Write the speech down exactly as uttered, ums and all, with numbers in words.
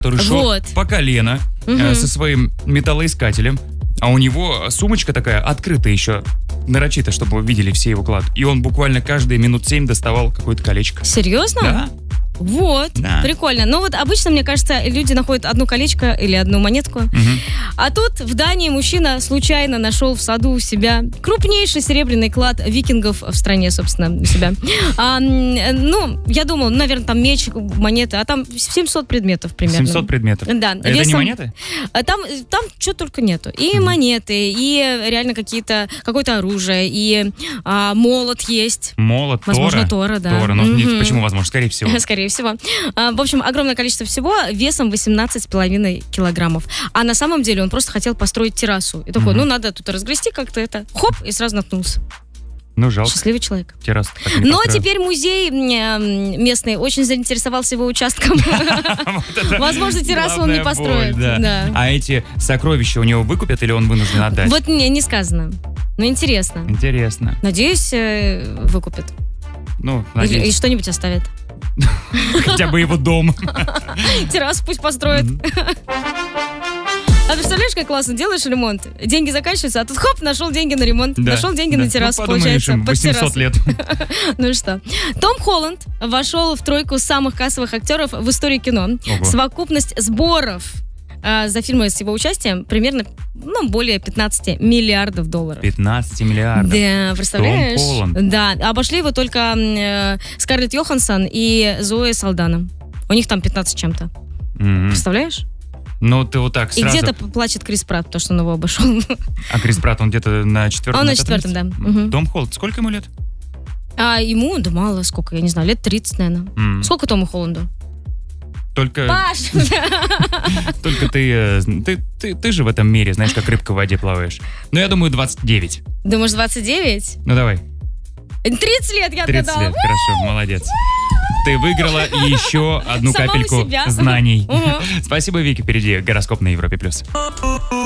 который шел Вот. по колено Мгм. э, со своим металлоискателем, а у него сумочка такая открытая еще, нарочито, чтобы вы видели все его клад. И он буквально каждые минут семь доставал какое-то колечко. Серьезно? Да. Вот, Да. прикольно. Ну вот обычно, мне кажется, люди находят одно колечко или одну монетку. Мгм. А тут в Дании мужчина случайно нашел в саду у себя крупнейший серебряный клад викингов в стране, собственно, у себя. А, м, ну, я думал, наверное, там меч, монеты, а там семьсот предметов примерно. семьсот предметов. Да. Это не весом- монеты? А Там, там что только нету. И монеты, и реально какие-то, какое-то оружие, и а, молот есть. Молот, Возможно, Тора. Тора, да. Тора, но не- Мгм. почему возможно? Скорее всего. Скорее всего. А, В общем, огромное количество всего весом восемнадцать с половиной килограммов. А на самом деле он просто хотел построить террасу. И такой, Мгм. ну, надо тут разгрести как-то это. Хоп, и сразу наткнулся. Ну, жалко. Счастливый человек. Террасу так и не Но построил. теперь музей м, местный очень заинтересовался его участком. Вот это Возможно, террасу он не главная построит. боль, да. Да. А эти сокровища у него выкупят или он вынужден отдать? Вот не, не сказано. Но интересно. Интересно. Надеюсь, э, выкупит. Ну, Или, или надеюсь, что-нибудь оставит. хотя бы его дом. Террасу пусть построит. Мгм. А ты представляешь, как классно делаешь ремонт? Деньги заканчиваются, а тут хоп, нашел деньги на ремонт. Да, Нашел деньги да. на террасу, Ну, подумаешь, получается. им под восемьсот террасу. лет. Ну и что? Том Холланд вошел в тройку самых кассовых актеров в истории кино. Ого. Совокупность сборов а, за фильмы с его участием примерно, ну, более пятнадцать миллиардов долларов. пятнадцать миллиардов. Да, представляешь? Том Холланд. Да, обошли его только м, э, Скарлетт Йоханссон и Зоя Салдана. У них там пятнадцать чем-то. Мгм. Представляешь? Ну, ты вот так И сразу... где-то плачет Крис Пратт, потому что он его обошел. А Крис Пратт, он где-то на четвертом? Он на пятом четвертом, месте? да. Мгм. Том Холланд, сколько ему лет? А ему, да мало, сколько, я не знаю, лет тридцать, наверное. М, Сколько Тому Холланду? Только, Паш! только ты, э, ты, ты, ты же в этом мире, знаешь, как рыбка в воде плаваешь. Ну, я думаю, двадцать девять. Думаешь, двадцать девять? Ну, давай. тридцать лет я тридцать отгадала. лет, хорошо, молодец. Ты выиграла еще одну Сама у капельку себя. знаний. Мгм. Спасибо, Вики. Впереди гороскоп на Европе+. плюс.